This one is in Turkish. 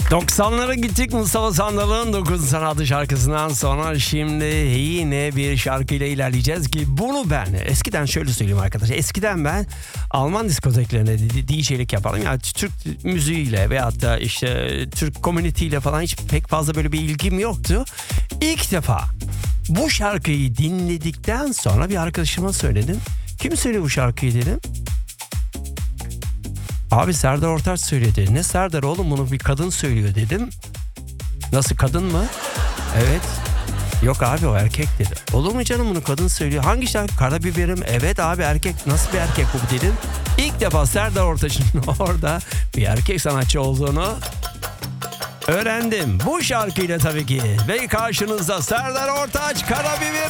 90'lara gittik Mustafa Sandal'ın 9 Sanatı şarkısından sonra şimdi yine bir şarkıyla ilerleyeceğiz ki bunu ben eskiden şöyle söyleyeyim arkadaşlar. Eskiden ben Alman diskoteklerine DJ'lik yapardım. Yani Türk müziğiyle veyahut da işte Türk community ile falan hiç pek fazla böyle bir ilgim yoktu. İlk defa bu şarkıyı dinledikten sonra bir arkadaşıma söyledim. Kim söylüyor bu şarkıyı dedim. Abi Serdar Ortaç söyledi. Ne Serdar oğlum, bunu bir kadın söylüyor dedim. Nasıl, kadın mı? Evet. Yok abi, o erkek dedi. Olur mu canım, bunu kadın söylüyor. Hangi şarkı? Karabiberim. Evet abi, erkek. Nasıl bir erkek bu dedim. İlk defa Serdar Ortaç'ın orada bir erkek sanatçı olduğunu öğrendim. Bu şarkıyla tabii ki. Ve karşınızda Serdar Ortaç, Karabiberim.